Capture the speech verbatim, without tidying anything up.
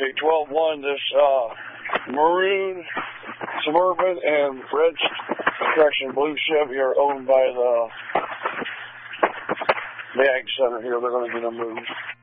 Okay, twelve one, this uh, maroon Suburban and red, correction, blue Chevy are owned by the, the Ag Center here. They're going to get them moved.